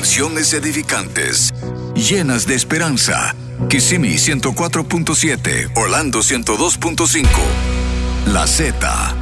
reflexiones edificantes, llenas de esperanza. Kissimmee 104.7, Orlando 102.5. La Z